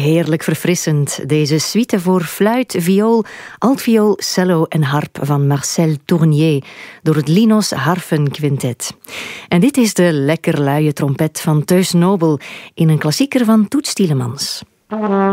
Heerlijk verfrissend, deze suite voor fluit, viool, altviool, cello en harp van Marcel Tournier door het Linos Harfenquintet. En dit is de lekker luie trompet van Teus Nobel in een klassieker van Toets Tielemans.